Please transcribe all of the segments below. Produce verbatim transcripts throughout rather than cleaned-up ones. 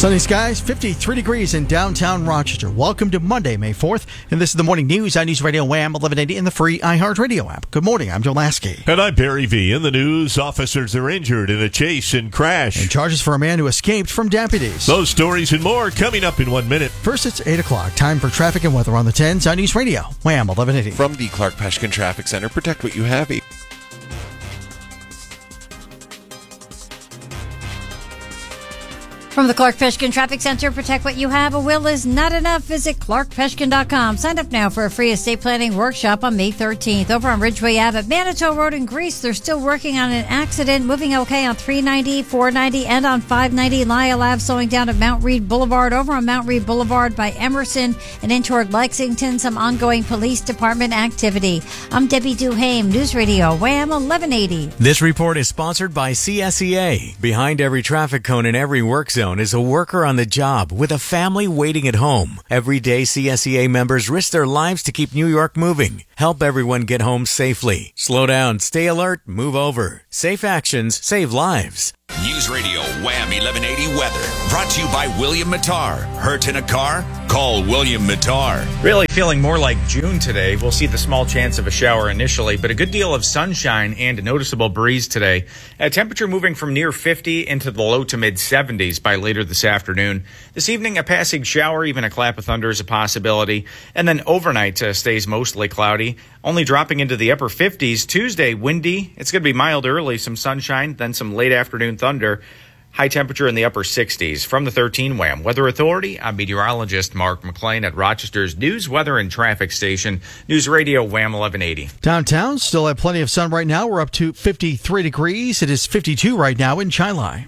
Sunny skies, fifty-three degrees in downtown Rochester. Welcome to Monday, May fourth, and this is the morning news on News Radio Wham eleven eighty in the free iHeartRadio app. Good morning, I'm Joe Lasky. And I'm Barry V. In the news, officers are injured in a chase and crash. And charges for a man who escaped from deputies. Those stories and more coming up in one minute. First, it's eight o'clock. Time for traffic and weather on the tens on News Radio Wham eleven eighty. From the Clark Peshkin Traffic Center, protect what you have. From the Clark Peshkin Traffic Center, protect what you have. A will is not enough. Visit clark peshkin dot com. Sign up now for a free estate planning workshop on May thirteenth. Over on Ridgeway Ave at Manitou Road in Greece, they're still working on an accident. Moving okay on three ninety, four ninety, and on five ninety. Lyle Ave slowing down at Mount Read Boulevard. Over on Mount Read Boulevard by Emerson and in toward Lexington, some ongoing police department activity. I'm Debbie Duhame, News Radio Wham eleven eighty. This report is sponsored by C S E A. Behind every traffic cone in every work zone is a worker on the job with a family waiting at home. Every day, C S E A members risk their lives to keep New York moving. Help everyone get home safely. Slow down, stay alert, move over. Safe actions save lives. News Radio Wham eleven eighty weather. Brought to you by William Mattar. Hurt in a car? Call William Mattar. Really feeling more like June today. We'll see the small chance of a shower initially, but a good deal of sunshine and a noticeable breeze today. A temperature moving from near fifty into the low to mid seventies by later this afternoon. This evening, a passing shower, even a clap of thunder is a possibility. And then overnight uh, stays mostly cloudy, only dropping into the upper fifties. Tuesday, windy. It's going to be mild early, some sunshine, then some late afternoon thunder. High temperature in the upper sixties. From the thirteen Wham Weather Authority, I'm meteorologist Mark McLean at Rochester's News, Weather, and Traffic Station, News Radio Wham eleven eighty. Downtown, still have plenty of sun right now. We're up to fifty-three degrees. It is fifty-two right now in Chilai.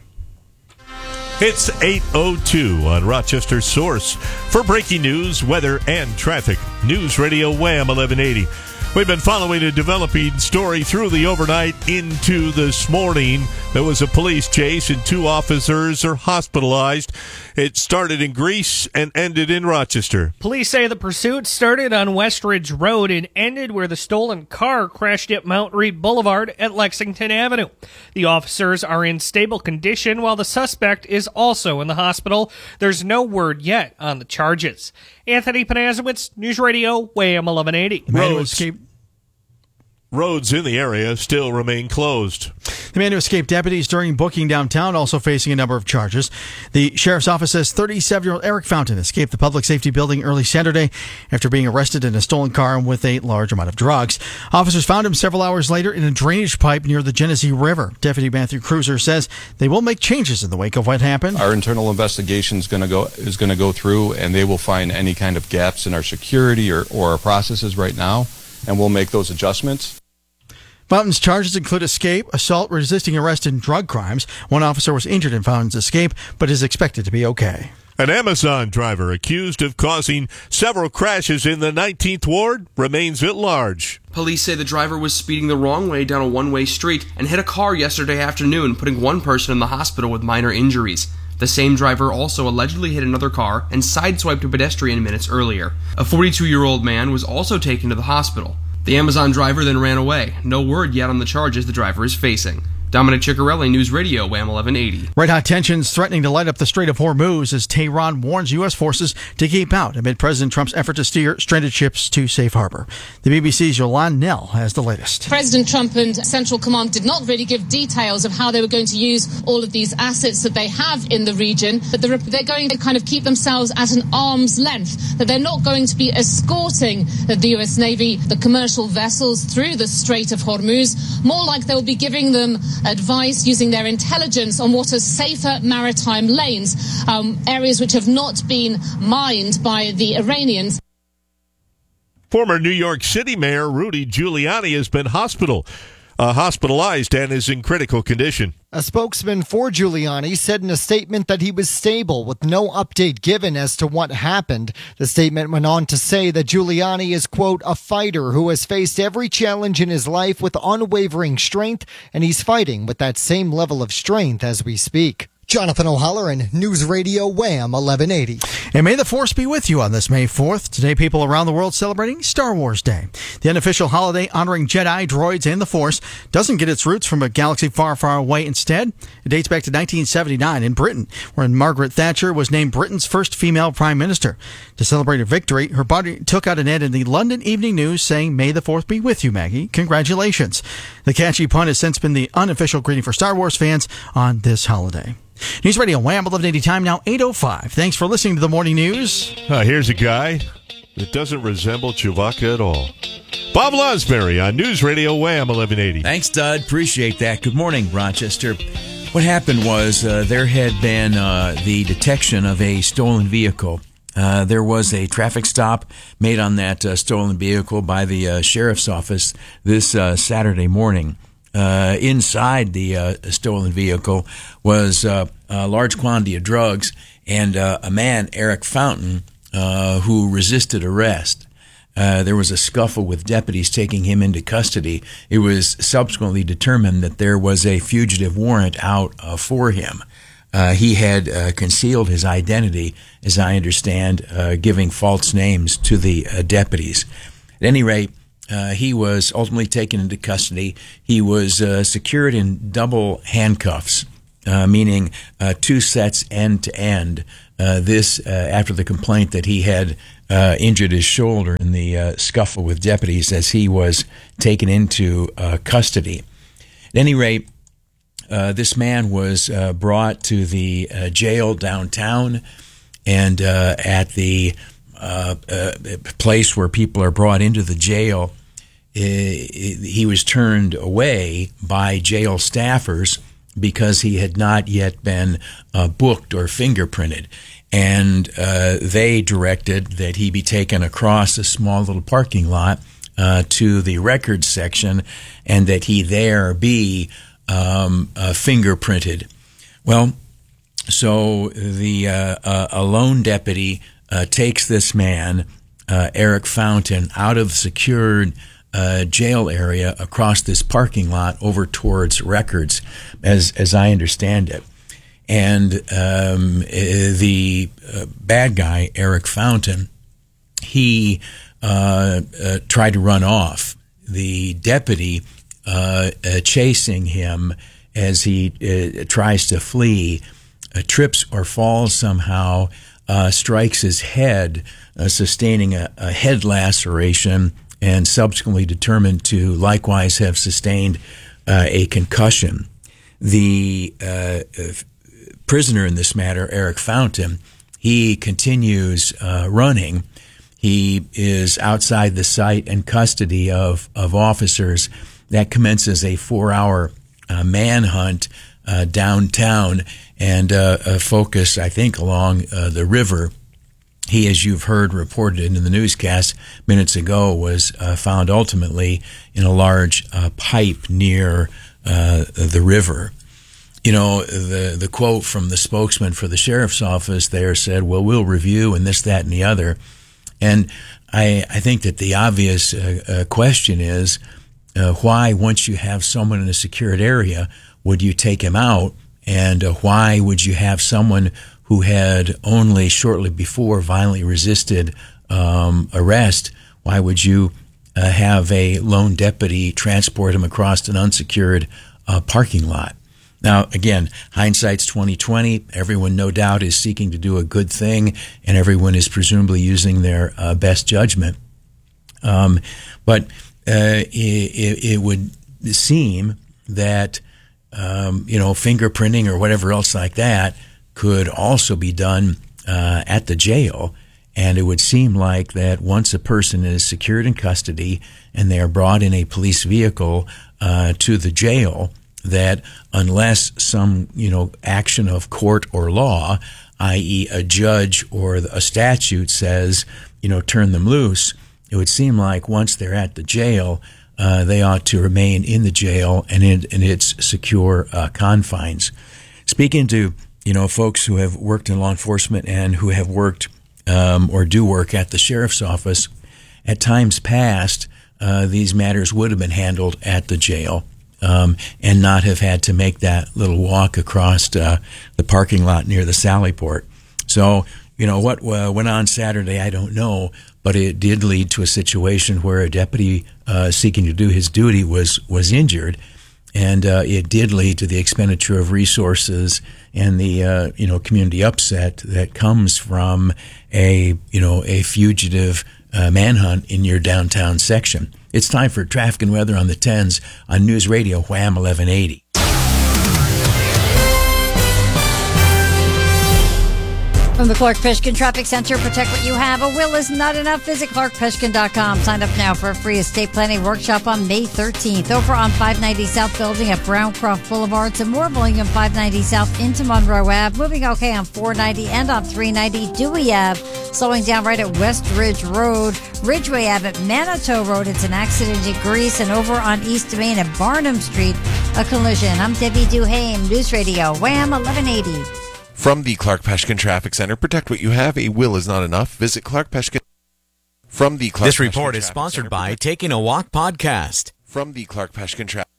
It's eight oh two on Rochester's Source. For breaking news, weather, and traffic, News Radio Wham eleven eighty. We've been following a developing story through the overnight into this morning. There was a police chase and two officers are hospitalized. It started in Greece and ended in Rochester. Police say the pursuit started on Westridge Road and ended where the stolen car crashed at Mount Read Boulevard at Lexington Avenue. The officers are in stable condition while the suspect is also in the hospital. There's no word yet on the charges. Anthony Panazowitz, News Radio, Wham eleven eighty. Roads, roads in the area still remain closed. The man who escaped deputies during booking downtown also facing a number of charges. The sheriff's office says thirty-seven-year-old Eric Fountain escaped the public safety building early Saturday after being arrested in a stolen car with a large amount of drugs. Officers found him several hours later in a drainage pipe near the Genesee River. Deputy Matthew Cruiser says they will make changes in the wake of what happened. Our internal investigation is going to go is going to go through, and they will find any kind of gaps in our security or, or our processes right now, and we'll make those adjustments. Fountain's charges include escape, assault, resisting arrest, and drug crimes. One officer was injured in Fountain's escape, but is expected to be okay. An Amazon driver accused of causing several crashes in the nineteenth Ward remains at large. Police say the driver was speeding the wrong way down a one-way street and hit a car yesterday afternoon, putting one person in the hospital with minor injuries. The same driver also allegedly hit another car and sideswiped a pedestrian minutes earlier. A forty-two-year-old man was also taken to the hospital. The Amazon driver then ran away. No word yet on the charges the driver is facing. Dominic Ciccarelli, News Radio, Wham eleven eighty. Red-hot tensions threatening to light up the Strait of Hormuz as Tehran warns U S forces to keep out amid President Trump's effort to steer stranded ships to safe harbor. The B B C's Yolande Nell has the latest. President Trump and Central Command did not really give details of how they were going to use all of these assets that they have in the region, but they're, they're going to kind of keep themselves at an arm's length, that they're not going to be escorting the U S Navy, the commercial vessels, through the Strait of Hormuz. More like they'll be giving them advice using their intelligence on what are safer maritime lanes, um, areas which have not been mined by the Iranians. Former New York City Mayor Rudy Giuliani has been hospital, uh, hospitalized and is in critical condition. A spokesman for Giuliani said in a statement that he was stable with no update given as to what happened. The statement went on to say that Giuliani is, quote, a fighter who has faced every challenge in his life with unwavering strength, and he's fighting with that same level of strength as we speak. Jonathan O'Halloran, News Radio Wham eleven eighty. And may the Force be with you on this May fourth. Today, people around the world celebrating Star Wars Day. The unofficial holiday honoring Jedi, droids, and the Force doesn't get its roots from a galaxy far, far away. Instead, it dates back to nineteen seventy-nine in Britain, when Margaret Thatcher was named Britain's first female prime minister. To celebrate her victory, her body took out an ad in the London Evening News saying, "May the Fourth be with you, Maggie. Congratulations." The catchy pun has since been the unofficial greeting for Star Wars fans on this holiday. News Radio Wham eleven eighty, time now eight oh five. Thanks for listening to the morning news. Uh, here's a guy that doesn't resemble Chewbacca at all. Bob Losbury on News Radio Wham eleven eighty. Thanks, Dud. Appreciate that. Good morning, Rochester. What happened was uh, there had been uh, the detection of a stolen vehicle. Uh, there was a traffic stop made on that uh, stolen vehicle by the uh, sheriff's office this uh, Saturday morning. Uh, inside the uh, stolen vehicle was uh, a large quantity of drugs and uh, a man, Eric Fountain, uh, who resisted arrest. Uh, there was a scuffle with deputies taking him into custody. It was subsequently determined that there was a fugitive warrant out uh, for him. Uh, he had uh, concealed his identity, as I understand, uh, giving false names to the uh, deputies. At any rate, Uh, he was ultimately taken into custody. He was uh, secured in double handcuffs, uh, meaning uh, two sets end to end. Uh, this uh, after the complaint that he had uh, injured his shoulder in the uh, scuffle with deputies as he was taken into uh, custody. At any rate, uh, this man was uh, brought to the uh, jail downtown, and uh, at the uh, uh, place where people are brought into the jail, he was turned away by jail staffers because he had not yet been uh, booked or fingerprinted. And uh, they directed that he be taken across a small little parking lot uh, to the records section and that he there be um, uh, fingerprinted. Well, so the uh, uh, a lone deputy uh, takes this man, uh, Eric Fountain, out of secured Uh, jail area across this parking lot over towards records, as as I understand it. And um, the uh, bad guy, Eric Fountain, he uh, uh, tried to run off. The deputy uh, uh, chasing him as he uh, tries to flee, uh, trips or falls somehow, uh, strikes his head, uh, sustaining a, a head laceration, and subsequently determined to likewise have sustained uh, a concussion. The uh, prisoner in this matter, Eric Fountain, he continues uh, running. He is outside the sight and custody of, of officers. That commences a four-hour uh, manhunt uh, downtown and uh, a focus, I think, along uh, the river. He, as you've heard reported in the newscast minutes ago, was uh, found ultimately in a large uh, pipe near uh, the river. You know, the the quote from the spokesman for the sheriff's office there said, well, we'll review and this, that, and the other. And I, I think that the obvious uh, uh, question is, uh, why, once you have someone in a secured area, would you take him out? And uh, why would you have someone who had only shortly before violently resisted um, arrest, why would you uh, have a lone deputy transport him across an unsecured uh, parking lot? Now, again, hindsight's twenty twenty. Everyone, no doubt, is seeking to do a good thing, and everyone is presumably using their uh, best judgment. Um, but uh, it, it would seem that um, you know, fingerprinting or whatever else like that could also be done uh, at the jail. And it would seem like that once a person is secured in custody and they are brought in a police vehicle uh, to the jail, that unless some, you know, action of court or law, that is a judge or a statute says, you know, turn them loose, it would seem like once they're at the jail, uh, they ought to remain in the jail and in, in its secure uh, confines. Speaking to you know, folks who have worked in law enforcement and who have worked um, or do work at the sheriff's office, at times past, uh, these matters would have been handled at the jail. um, and not have had to make that little walk across uh, the parking lot near the Sallyport. So, you know, what uh, went on Saturday, I don't know, but it did lead to a situation where a deputy uh, seeking to do his duty was, was injured. And uh, it did lead to the expenditure of resources and the uh, you know community upset that comes from a you know a fugitive uh, manhunt in your downtown section. It's time for traffic and weather on the tens on News Radio Wham eleven eighty. From the Clark Peshkin Traffic Center, protect what you have. A will is not enough. Visit clark peshkin dot com. Sign up now for a free estate planning workshop on May thirteenth. Over on five ninety South Building at Browncroft Boulevard. Some more volume five ninety South into Monroe Ave. Moving okay on four ninety and on three ninety Dewey Ave. Slowing down right at West Ridge Road. Ridgeway Ave at Manitou Road. It's an accident in Greece. And over on East Main at Barnum Street, a collision. I'm Debbie Duhame, News Radio Wham eleven eighty. From the Clark Peshkin Traffic Center, protect what you have. A will is not enough. Visit Clark Peshkin. From the Clark This report Peshkin is Traffic sponsored Center, by protect- Taking a Walk podcast. From the Clark Peshkin Traffic.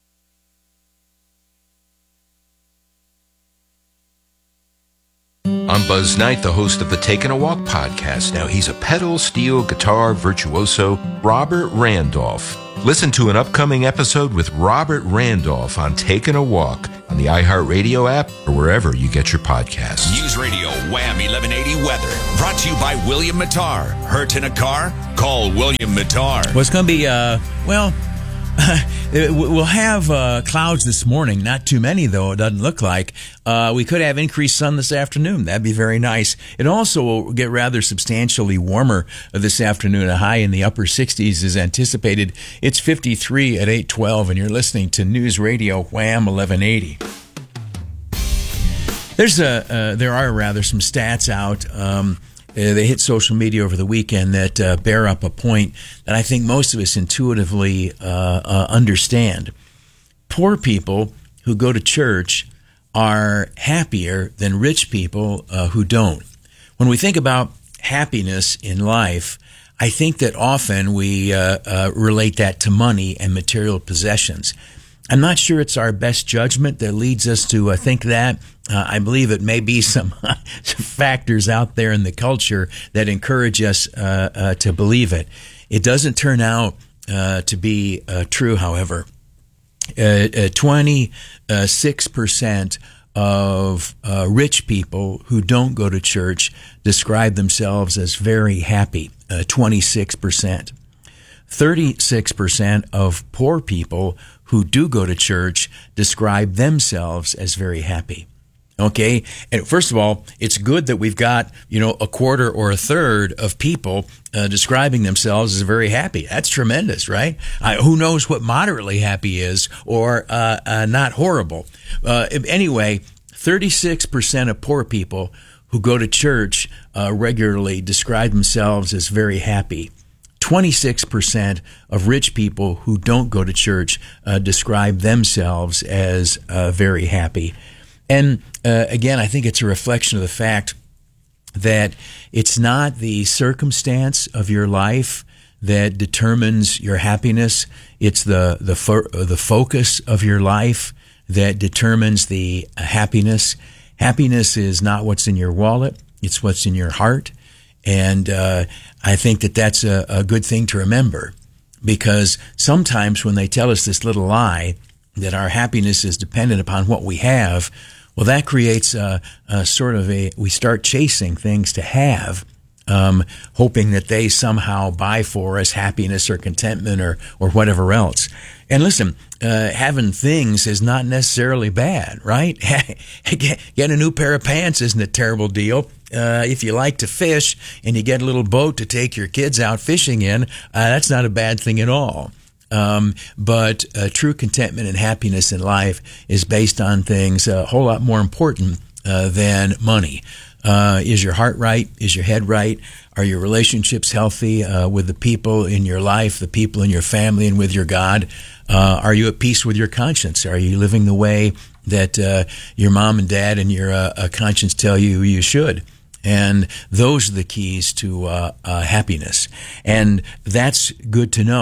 I'm Buzz Knight, the host of the Taking a Walk podcast. Now, he's a pedal steel guitar virtuoso, Robert Randolph. Listen to an upcoming episode with Robert Randolph on Taking a Walk on the iHeartRadio app or wherever you get your podcasts. News Radio Wham eleven eighty weather. Brought to you by William Mattar. Hurt in a car? Call William Mattar. Well, it's going to be, uh, well, we'll have uh, clouds this morning. Not too many, though, it doesn't look like. Uh, we could have increased sun this afternoon. That'd be very nice. It also will get rather substantially warmer this afternoon. A high in the upper sixties is anticipated. It's fifty-three at eight twelve, and you're listening to News Radio Wham eleven eighty. There's a, uh, there are rather some stats out. Um, Uh, they hit social media over the weekend that uh, bear up a point that I think most of us intuitively uh, uh, understand. Poor people who go to church are happier than rich people uh, who don't. When we think about happiness in life, I think that often we uh, uh, relate that to money and material possessions. I'm not sure it's our best judgment that leads us to uh, think that. Uh, I believe it may be some factors out there in the culture that encourage us uh, uh, to believe it. It doesn't turn out uh, to be uh, true, however. Uh, uh, twenty-six percent of uh, rich people who don't go to church describe themselves as very happy. Uh, twenty-six percent. thirty-six percent of poor people who do go to church describe themselves as very happy. Okay, and first of all, it's good that we've got, you know, a quarter or a third of people uh, describing themselves as very happy. That's tremendous, right? Uh, who knows what moderately happy is, or uh, uh, not horrible. Uh, anyway, thirty-six percent of poor people who go to church uh, regularly describe themselves as very happy. twenty-six percent of rich people who don't go to church uh, describe themselves as uh, very happy. And uh, again, I think it's a reflection of the fact that it's not the circumstance of your life that determines your happiness. It's the the fo- the focus of your life that determines the uh, happiness. Happiness is not what's in your wallet; it's what's in your heart. And uh, I think that that's a, a good thing to remember, because sometimes when they tell us this little lie that our happiness is dependent upon what we have, well, that creates a, a sort of a, we start chasing things to have, um, hoping that they somehow buy for us happiness or contentment or, or whatever else. And listen, uh, having things is not necessarily bad, right? get, get a new pair of pants isn't a terrible deal. Uh, if you like to fish and you get a little boat to take your kids out fishing in, uh, that's not a bad thing at all. Um, but uh, true contentment and happiness in life is based on things a whole lot more important uh, than money. Uh, is your heart right? Is your head right? Are your relationships healthy uh, with the people in your life, the people in your family, and with your God? Uh, are you at peace with your conscience? Are you living the way that uh, your mom and dad and your uh, conscience tell you you should? And those are the keys to uh, uh, happiness. And that's good to know.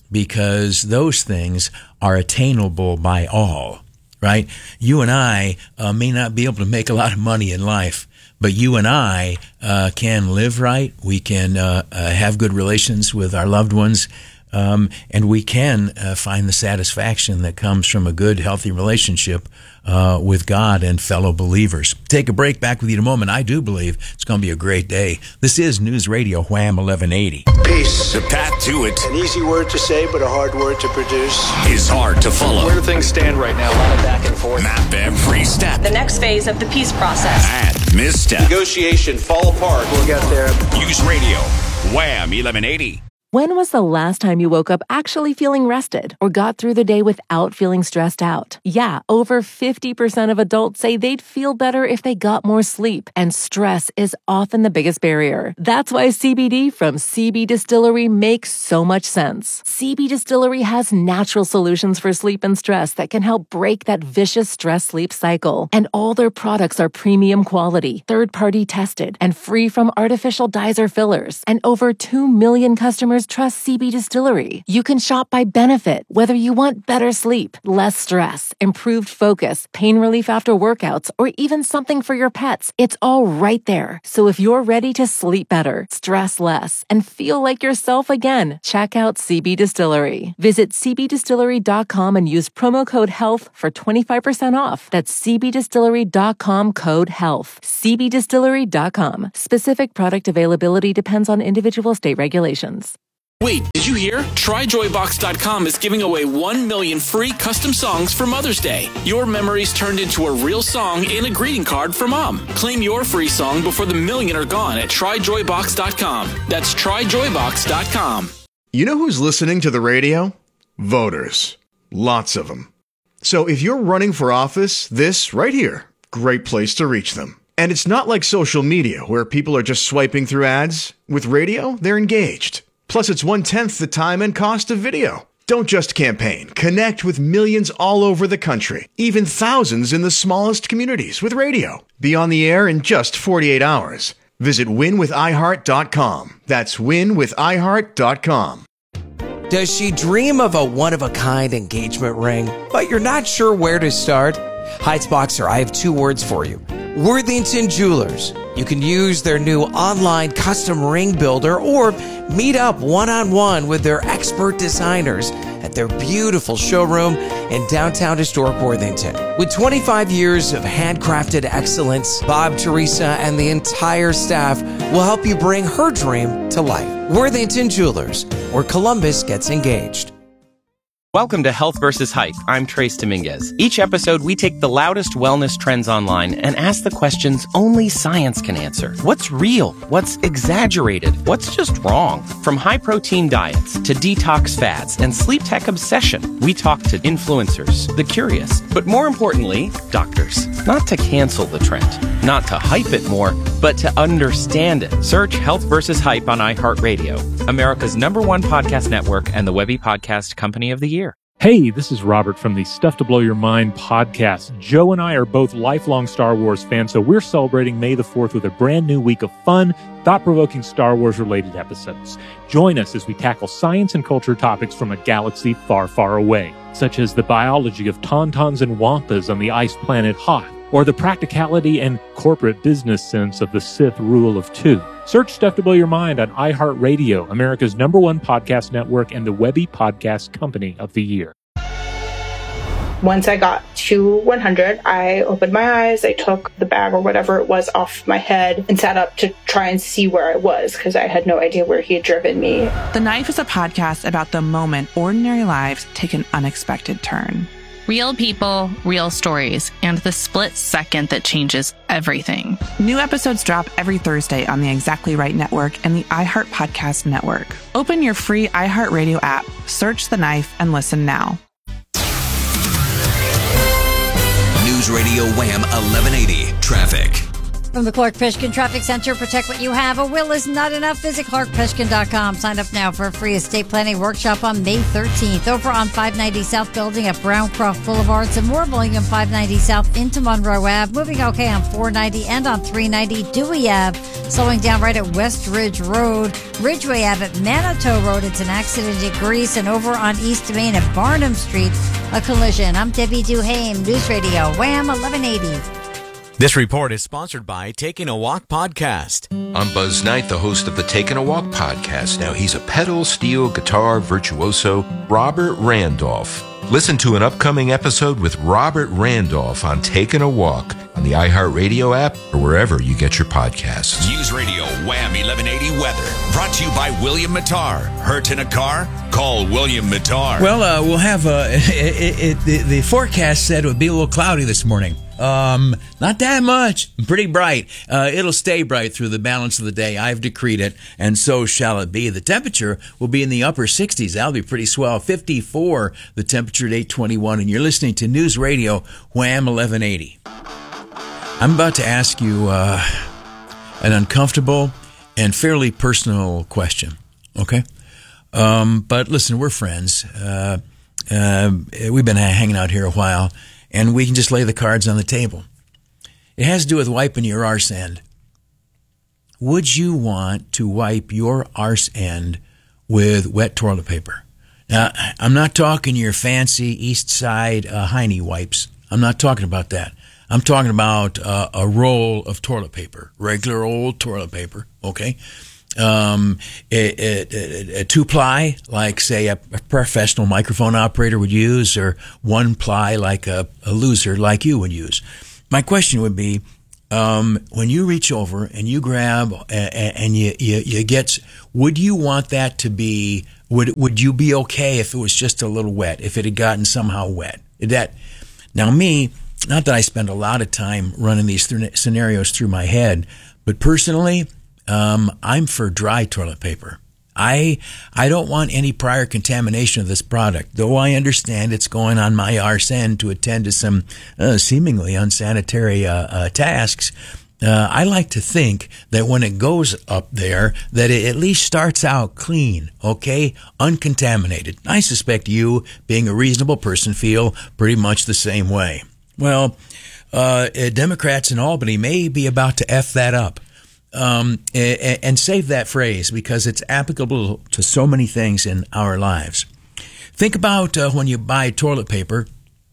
because those things are attainable by all, right? You and I uh, may not be able to make a lot of money in life, but you and I uh, can live right. We can uh, uh, have good relations with our loved ones, um, and we can uh, find the satisfaction that comes from a good, healthy relationship uh, with God and fellow believers. Take a break. Back with you in a moment. I do believe it's going to be a great day. This is News Radio Wham eleven eighty. Peace. The path to it An easy word to say, but a hard word to produce. is hard to follow. Where do things stand right now? A lot of back and forth. Map every step The next phase of the peace process. and misstep. Negotiation fall apart. We'll get there. News Radio Wham eleven eighty. When was the last time you woke up actually feeling rested or got through the day without feeling stressed out? Yeah, over fifty percent of adults say they'd feel better if they got more sleep, and stress is often the biggest barrier. That's why C B D from C B Distillery makes so much sense. C B Distillery has natural solutions for sleep and stress that can help break that vicious stress-sleep cycle. And all their products are premium quality, third-party tested, and free from artificial dyes or fillers. And over two million customers trust C B Distillery. You can shop by benefit, whether you want better sleep, less stress, improved focus, pain relief after workouts, or even something for your pets. It's all right there. So if you're ready to sleep better, stress less, and feel like yourself again, check out C B Distillery. Visit c b distillery dot com and use promo code HEALTH for twenty-five percent off. That's c b distillery dot com code HEALTH. c b distillery dot com. Specific product availability depends on individual state regulations. Wait, did you hear? Try joy box dot com is giving away one million free custom songs for Mother's Day. Your memories turned into a real song and a greeting card for Mom. Claim your free song before the million are gone at try joy box dot com. That's try joy box dot com. You know who's listening to the radio? Voters. Lots of them. So if you're running for office, this right here, great place to reach them. And it's not like social media where people are just swiping through ads. With radio, they're engaged. Plus, it's one-tenth the time and cost of video. Don't just campaign. Connect with millions all over the country, even thousands in the smallest communities with radio. Be on the air in just forty-eight hours. Visit win with i heart dot com. That's win with i heart dot com. Does she dream of a one-of-a-kind engagement ring, but you're not sure where to start? Heights Boxer, I have two words for you. Worthington Jewelers. You can use their new online custom ring builder or meet up one-on-one with their expert designers at their beautiful showroom in downtown historic Worthington. With twenty-five years of handcrafted excellence, Bob, Teresa, and the entire staff will help you bring her dream to life. Worthington Jewelers, where Columbus gets engaged. Welcome to Health versus. Hype. I'm Trace Dominguez. Each episode, we take the loudest wellness trends online and ask the questions only science can answer. What's real? What's exaggerated? What's just wrong? From high-protein diets to detox fads and sleep tech obsession, we talk to influencers, the curious, but more importantly, doctors. Not to cancel the trend, not to hype it more, but to understand it. Search Health versus. Hype on iHeartRadio, America's number one podcast network and the Webby Podcast Company of the Year. Hey, this is Robert from the Stuff to Blow Your Mind podcast. Joe and I are both lifelong Star Wars fans, so we're celebrating May the fourth with a brand new week of fun, thought-provoking Star Wars-related episodes. Join us as we tackle science and culture topics from a galaxy far, far away, such as the biology of tauntauns and wampas on the ice planet Hoth, or the practicality and corporate business sense of the Sith rule of two. Search Stuff to Blow Your Mind on iHeartRadio, America's number one podcast network and the Webby Podcast Company of the Year. Once I got to one hundred, I opened my eyes, I took the bag or whatever it was off my head and sat up to try and see where I was because I had no idea where he had driven me. The Knife is a podcast about the moment ordinary lives take an unexpected turn. Real people, real stories, and the split second that changes everything. New episodes drop every Thursday on the Exactly Right Network and the iHeart Podcast Network. Open your free iHeartRadio app, search The Knife, and listen now. News Radio Wham eleven eighty Traffic. From the Clark Peshkin Traffic Center, protect what you have. A will is not enough. Visit clark peshkin dot com. Sign up now for a free estate planning workshop on May thirteenth. Over on five ninety South Building at Browncroft Boulevard. Some more volume five ninety South into Monroe Ave. Moving okay on four ninety and on three ninety Dewey Ave. Slowing down right at West Ridge Road. Ridgeway Ave at Manitou Road. It's an accident at Greece. And over on East Main at Barnum Street, a collision. I'm Debbie Duhame, News Radio, Wham eleven eighty. This report is sponsored by Taking a Walk Podcast. I'm Buzz Knight, the host of the Taking a Walk podcast. Now, he's a pedal steel guitar virtuoso, Robert Randolph. Listen to an upcoming episode with Robert Randolph on Taking a Walk on the iHeartRadio app or wherever you get your podcasts. News Radio Wham eleven eighty weather. Brought to you by William Mattar. Hurt in a car? Call William Mattar. Well, uh, we'll have uh, it, it, the, the forecast said it would be a little cloudy this morning. Um, not that much. Pretty bright. Uh, it'll stay bright through the balance of the day. I've decreed it, and so shall it be. The temperature will be in the upper sixties. That'll be pretty swell. fifty-four, the temperature at eight twenty-one, and you're listening to News Radio Wham eleven eighty. I'm about to ask you uh, an uncomfortable and fairly personal question, okay? Um, but listen, we're friends. Uh, uh, we've been hanging out here a while. And we can just lay the cards on the table. It has to do with wiping your arse end. Would you want to wipe your arse end with wet toilet paper? Now, I'm not talking your fancy East Side uh, Heine wipes. I'm not talking about that. I'm talking about uh, a roll of toilet paper, regular old toilet paper, okay? Um, a, a, a two-ply, like, say, a professional microphone operator would use, or one-ply, like a, a loser like you would use. My question would be, um, when you reach over and you grab and, and you, you, you get, would you want that to be, would would you be okay if it was just a little wet, if it had gotten somehow wet? That, now me, not that I spend a lot of time running these th- scenarios through my head, but personally, Um, I'm for dry toilet paper. I I don't want any prior contamination of this product, though I understand it's going on my arse end to attend to some uh, seemingly unsanitary uh, uh, tasks. Uh, I like to think that when it goes up there, that it at least starts out clean, okay, uncontaminated. I suspect you, being a reasonable person, feel pretty much the same way. Well, uh, Democrats in Albany may be about to F that up. Um, and, and save that phrase because it's applicable to so many things in our lives. Think about uh, when you buy toilet paper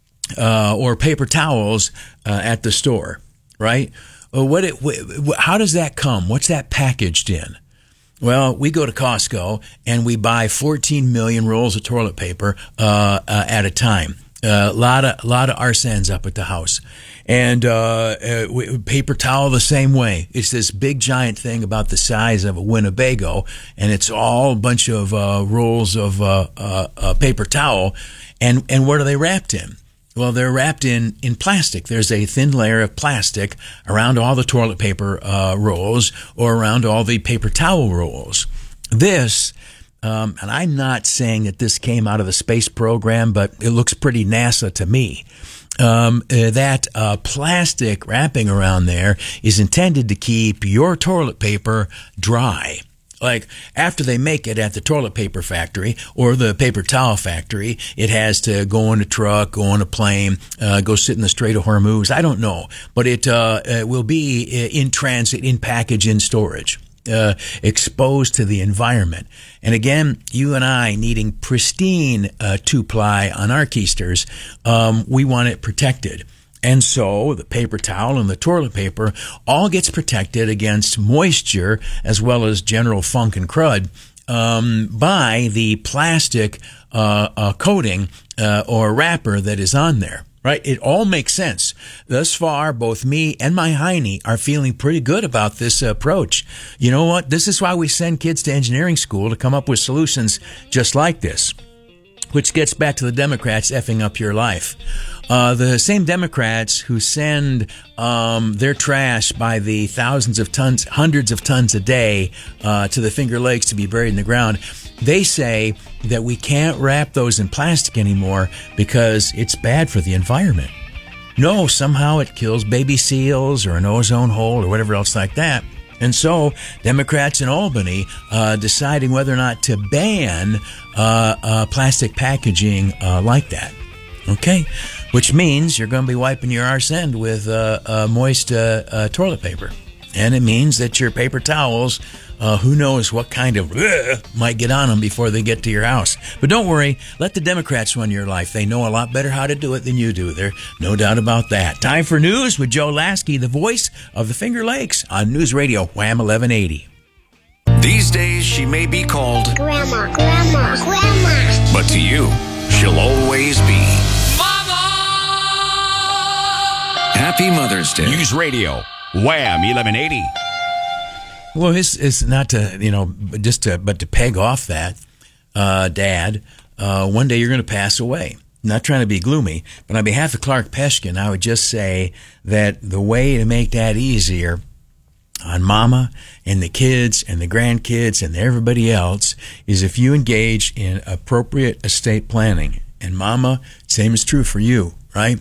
uh, or paper towels uh, at the store, right? Well, what it, wh- how does that come? What's that packaged in? Well, we go to Costco and we buy fourteen million rolls of toilet paper uh, uh, at a time. A uh, lot of lot of arse ends up at the house. And uh, uh, paper towel the same way. It's this big giant thing about the size of a Winnebago, and it's all a bunch of uh, rolls of uh, uh, uh, paper towel. And and what are they wrapped in? Well, they're wrapped in, in plastic. There's a thin layer of plastic around all the toilet paper uh, rolls or around all the paper towel rolls. This... Um, and I'm not saying that this came out of the space program, but it looks pretty NASA to me. Um, uh, that uh, plastic wrapping around there is intended to keep your toilet paper dry. Like, after they make it at the toilet paper factory or the paper towel factory, it has to go on a truck, go on a plane, uh, go sit in the Strait of Hormuz. I don't know. But it, uh, it will be in transit, in package, in storage. Uh, exposed to the environment. And again, you and I needing pristine uh, two-ply on our keisters, um, we want it protected. And so the paper towel and the toilet paper all gets protected against moisture as well as general funk and crud um, by the plastic uh, uh, coating uh, or wrapper that is on there. Right? It all makes sense. Thus far, both me and my Heine are feeling pretty good about this approach. You know what? This is why we send kids to engineering school, to come up with solutions just like this. Which gets back to the Democrats effing up your life. Uh, the same Democrats who send um, their trash by the thousands of tons, hundreds of tons a day uh, to the Finger Lakes to be buried in the ground, they say that we can't wrap those in plastic anymore because it's bad for the environment. No, somehow it kills baby seals or an ozone hole or whatever else like that. And so Democrats in Albany uh, deciding whether or not to ban uh, uh, plastic packaging uh, like that. Okay? Which means you're going to be wiping your arse end with uh, uh, moist uh, uh, toilet paper. And it means that your paper towels, uh, who knows what kind of uh, might get on them before they get to your house. But don't worry, let the Democrats run your life. They know a lot better how to do it than you do. There's no doubt about that. Time for news with Joe Lasky, the voice of the Finger Lakes on News Radio Wham eleven eighty. These days, she may be called Grandma, Grandma, Grandma. But to you, she'll always be Mama! Happy Mother's Day. News Radio Wham eleven eighty. Well, it's, it's not to, you know, just to, but to peg off that, uh, Dad, uh, one day you're going to pass away. Not trying to be gloomy, but on behalf of Clark Peshkin, I would just say that the way to make that easier on Mama and the kids and the grandkids and everybody else is if you engage in appropriate estate planning. And Mama, same is true for you, right?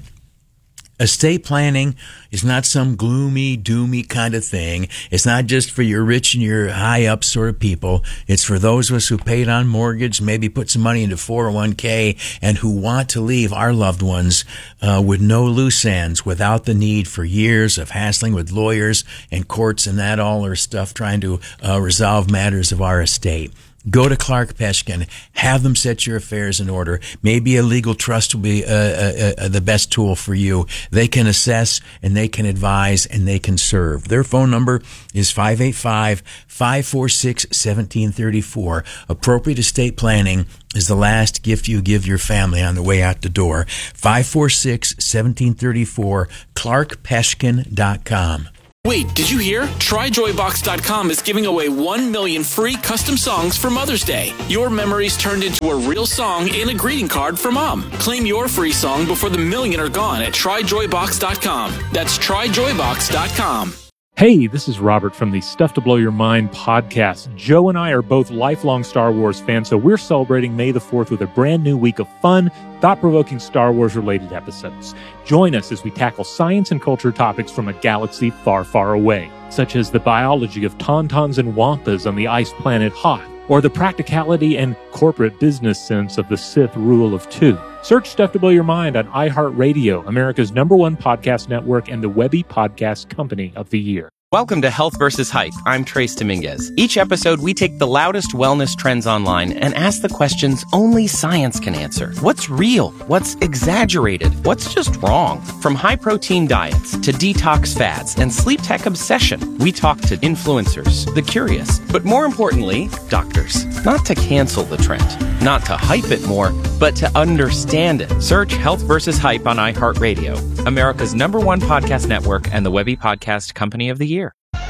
Estate planning is not some gloomy, doomy kind of thing. It's not just for your rich and your high up sort of people. It's for those of us who paid on mortgage, maybe put some money into four oh one k, and who want to leave our loved ones uh, with no loose ends, without the need for years of hassling with lawyers and courts and that all our stuff trying to uh, resolve matters of our estate. Go to Clark Peshkin. Have them set your affairs in order. Maybe a legal trust will be uh, uh, uh, the best tool for you. They can assess and they can advise and they can serve. Their phone number is five eight five, five four six, one seven three four. Appropriate estate planning is the last gift you give your family on the way out the door. five four six, one seven three four, clark peshkin dot com. Wait, did you hear? Try joy box dot com is giving away one million free custom songs for Mother's Day. Your memories turned into a real song in a greeting card for Mom. Claim your free song before the million are gone at try joy box dot com. That's try joy box dot com. Hey, this is Robert from the Stuff to Blow Your Mind podcast. Joe and I are both lifelong Star Wars fans, so we're celebrating May the fourth with a brand new week of fun, thought-provoking Star Wars-related episodes. Join us as we tackle science and culture topics from a galaxy far, far away, such as the biology of tauntauns and wampas on the ice planet Hoth, or the practicality and corporate business sense of the Sith rule of two. Search Stuff to Blow Your Mind on iHeartRadio, America's number one podcast network and the Webby Podcast Company of the Year. Welcome to Health versus Hype. I'm Trace Dominguez. Each episode, we take the loudest wellness trends online and ask the questions only science can answer. What's real? What's exaggerated? What's just wrong? From high-protein diets to detox fads and sleep tech obsession, we talk to influencers, the curious, but more importantly, doctors. Not to cancel the trend, not to hype it more, but to understand it. Search Health versus Hype on iHeartRadio, America's number one podcast network and the Webby Podcast Company of the Year.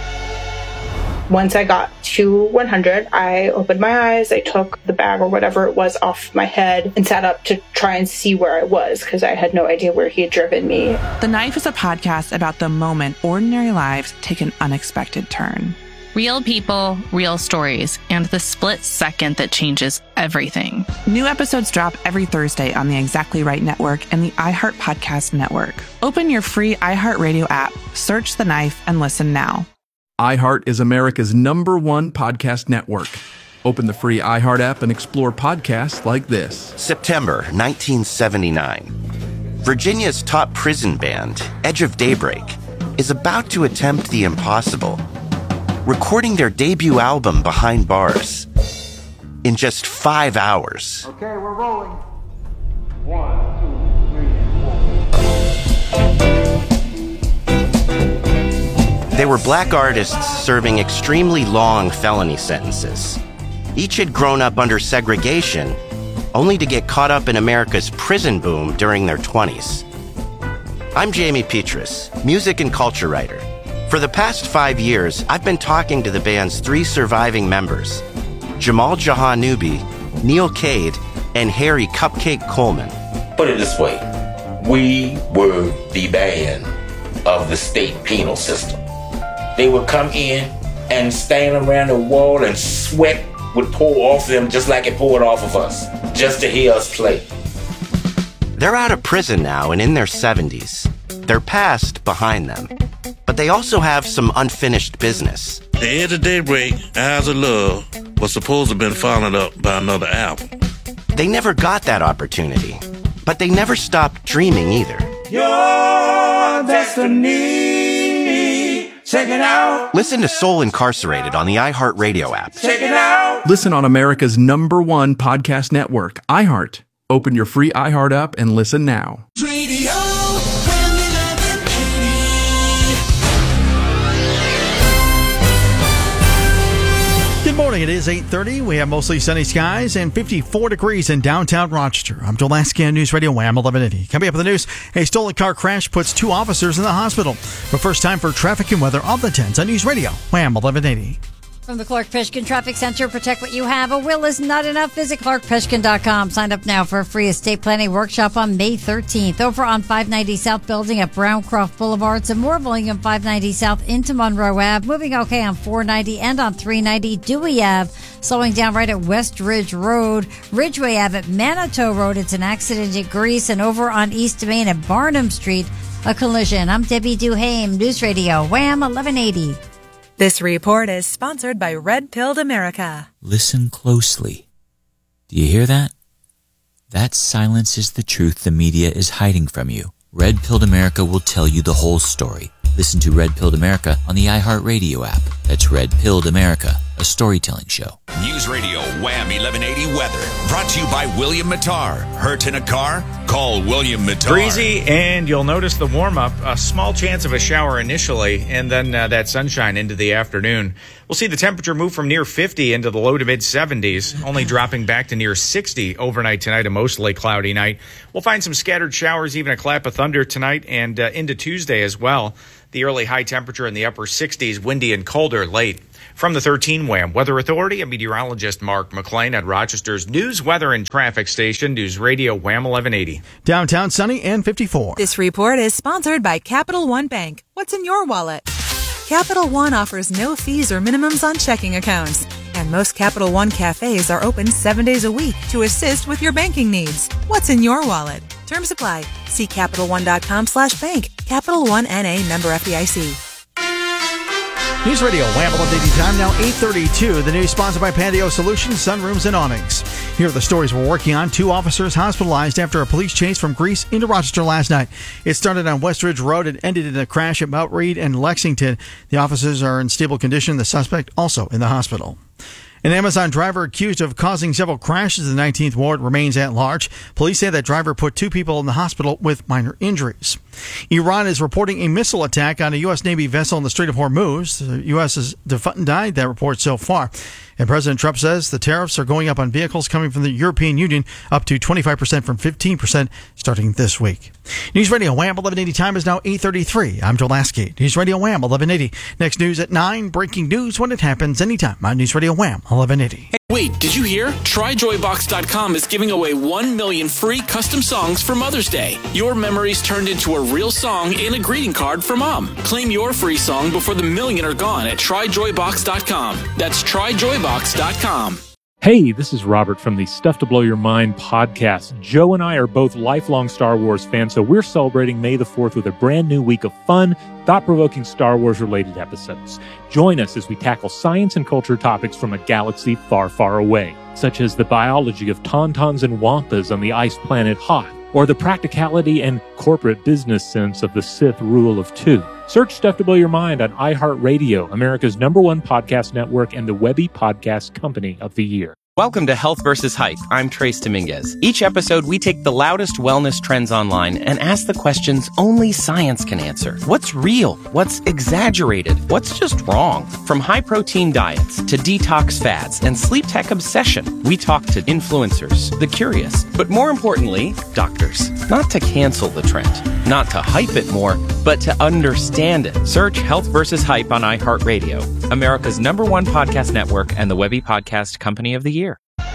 Once I got to one hundred, I opened my eyes, I took the bag or whatever it was off my head and sat up to try and see where I was because I had no idea where he had driven me. The Knife is a podcast about the moment ordinary lives take an unexpected turn. Real people, real stories, and the split second that changes everything. New episodes drop every Thursday on the Exactly Right Network and the iHeart Podcast Network. Open your free iHeartRadio app, search The Knife, and listen now. iHeart is America's number one podcast network. Open the free iHeart app and explore podcasts like this. September nineteen seventy-nine. Virginia's top prison band, Edge of Daybreak, is about to attempt the impossible, recording their debut album Behind Bars in just five hours. Okay, we're rolling. One, two, three, and four. They were black artists serving extremely long felony sentences. Each had grown up under segregation, only to get caught up in America's prison boom during their twenties. I'm Jamie Petrus, music and culture writer. For the past five years, I've been talking to the band's three surviving members, Jamal Jahanoubi, Neil Cade, and Harry Cupcake Coleman. Put it this way, we were the band of the state penal system. They would come in and stand around the wall and sweat would pour off them just like it poured off of us, just to hear us play. They're out of prison now and in their seventies. their past behind them. But they also have some unfinished business. The Edge of Daybreak, Eyes of Love, was supposed to have been followed up by another album. They never got that opportunity, but they never stopped dreaming either. Your destiny, check it out. Listen to Soul Incarcerated on the iHeartRadio app. Check it out. Listen on America's number one podcast network, iHeart. Open your free iHeart app and listen now. Radio. Good morning. It is eight thirty. We have mostly sunny skies and fifty-four degrees in downtown Rochester. I'm Joel Lasky on News Radio Wham eleven eighty. Coming up in the news, a stolen car crash puts two officers in the hospital. But first, time for traffic and weather on the tens on News Radio Wham eleven eighty. From the Clark Peshkin Traffic Center, protect what you have. A will is not enough. Visit clark peshkin dot com. Sign up now for a free estate planning workshop on May thirteenth. Over on five ninety South Building at Browncroft Boulevard. Some more volume five ninety South into Monroe Avenue. Moving okay on four ninety and on three ninety Dewey Avenue. Slowing down right at West Ridge Road. Ridgeway Avenue at Manitou Road. It's an accident at Greece. And over on East Main at Barnum Street, a collision. I'm Debbie Duhame, News Radio Wham eleven eighty. This report is sponsored by Red Pilled America. Listen closely. Do you hear that? That silence is the truth the media is hiding from you. Red Pilled America will tell you the whole story. Listen to Red Pilled America on the iHeartRadio app. That's Red Pilled America, a storytelling show. News Radio Wham eleven eighty weather. Brought to you by William Mattar. Hurt in a car? Call William Mattar. Breezy, and you'll notice the warm-up. A small chance of a shower initially, and then uh, that sunshine into the afternoon. We'll see the temperature move from near fifty into the low to mid-seventies, only dropping back to near sixty overnight tonight, a mostly cloudy night. We'll find some scattered showers, even a clap of thunder tonight, and uh, into Tuesday as well. The early high temperature in the upper sixties, windy and colder late. From the thirteen Wham Weather Authority, I'm meteorologist Mark McLean at Rochester's News, Weather, and Traffic Station, News Radio Wham eleven eighty. Downtown sunny and fifty-four. This report is sponsored by Capital One Bank. What's in your wallet? Capital One offers no fees or minimums on checking accounts. And most Capital One cafes are open seven days a week to assist with your banking needs. What's in your wallet? Terms apply. See Capital One dot com slash bank. Capital One N A member F D I C. News Radio Wham eleven eighty time now eight thirty-two. The news sponsored by Pandio Solutions, Sunrooms and Awnings. Here are the stories we're working on. Two officers hospitalized after a police chase from Greece into Rochester last night. It started on West Ridge Road and ended in a crash at Mount Reed and Lexington. The officers are in stable condition. The suspect also in the hospital. An Amazon driver accused of causing several crashes in the nineteenth Ward remains at large. Police say that driver put two people in the hospital with minor injuries. Iran is reporting a missile attack on a U S. Navy vessel in the Strait of Hormuz. The U S has denied that report so far. And President Trump says the tariffs are going up on vehicles coming from the European Union up to twenty-five percent from fifteen percent starting this week. News Radio Wham eleven eighty time is now eight thirty-three. I'm Joel Lasky. News Radio Wham eleven eighty. Next news at nine. Breaking news when it happens anytime on News Radio Wham eleven eighty. Hey, wait, did you hear? try joy box dot com is giving away one million free custom songs for Mother's Day. Your memories turned into a real song and a greeting card for Mom. Claim your free song before the million are gone at try joy box dot com. That's try joy box dot com. Hey, this is Robert from the Stuff to Blow Your Mind podcast. Joe and I are both lifelong Star Wars fans, so we're celebrating May the fourth with a brand new week of fun, thought-provoking Star Wars-related episodes. Join us as we tackle science and culture topics from a galaxy far, far away, such as the biology of tauntauns and wampas on the ice planet Hoth, or the practicality and corporate business sense of the Sith rule of two. Search Stuff to Blow Your Mind on iHeartRadio, America's number one podcast network and the Webby Podcast Company of the Year. Welcome to Health versus Hype. I'm Trace Dominguez. Each episode, we take the loudest wellness trends online and ask the questions only science can answer. What's real? What's exaggerated? What's just wrong? From high-protein diets to detox fads and sleep tech obsession, we talk to influencers, the curious, but more importantly, doctors. Not to cancel the trend, not to hype it more, but to understand it. Search Health versus Hype on iHeartRadio, America's number one podcast network and the Webby Podcast Company of the Year.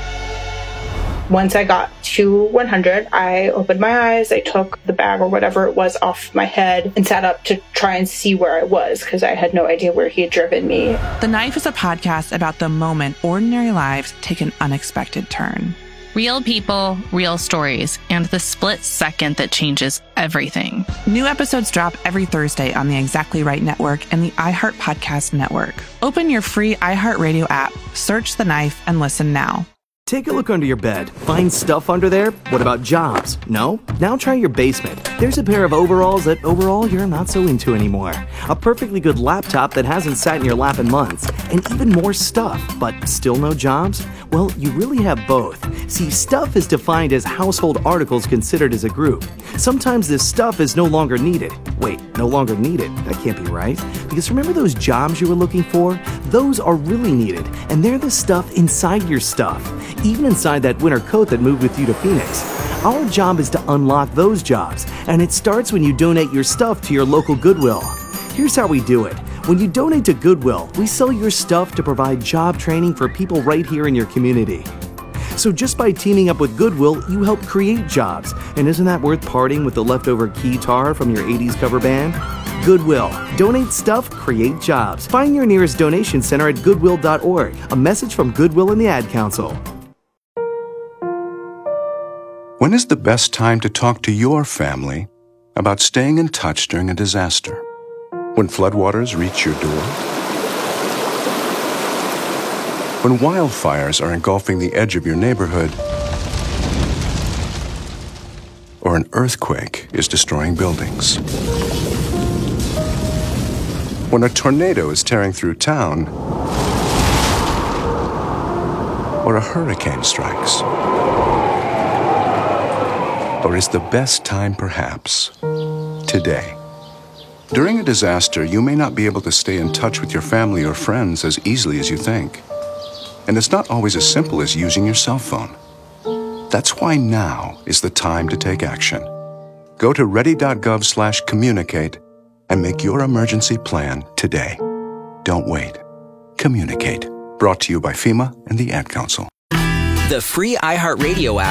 Once I got to one hundred, I opened my eyes, I took the bag or whatever it was off my head and sat up to try and see where I was because I had no idea where he had driven me. The Knife is a podcast about the moment ordinary lives take an unexpected turn. Real people, real stories, and the split second that changes everything. New episodes drop every Thursday on the Exactly Right Network and the iHeart Podcast Network. Open your free iHeartRadio app, search The Knife, and listen now. Take a look under your bed. Find stuff under there? What about jobs? No? Now try your basement. There's a pair of overalls that overall you're not so into anymore. A perfectly good laptop that hasn't sat in your lap in months. And even more stuff, but still no jobs? Well, you really have both. See, stuff is defined as household articles considered as a group. Sometimes this stuff is no longer needed. Wait, no longer needed? That can't be right. Because remember those jobs you were looking for? Those are really needed, and they're the stuff inside your stuff. Even inside that winter coat that moved with you to Phoenix. Our job is to unlock those jobs, and it starts when you donate your stuff to your local Goodwill. Here's how we do it. When you donate to Goodwill, we sell your stuff to provide job training for people right here in your community. So just by teaming up with Goodwill, you help create jobs. And isn't that worth parting with the leftover keytar from your eighties cover band? Goodwill. Donate stuff, create jobs. Find your nearest donation center at goodwill dot org. A message from Goodwill and the Ad Council. When is the best time to talk to your family about staying in touch during a disaster? When floodwaters reach your door? When wildfires are engulfing the edge of your neighborhood? Or an earthquake is destroying buildings? When a tornado is tearing through town? Or a hurricane strikes? Or is the best time perhaps today? During a disaster, you may not be able to stay in touch with your family or friends as easily as you think. And it's not always as simple as using your cell phone. That's why now is the time to take action. Go to ready.gov slash communicate and make your emergency plan today. Don't wait. Communicate. Brought to you by FEMA and the Ad Council. The free iHeartRadio app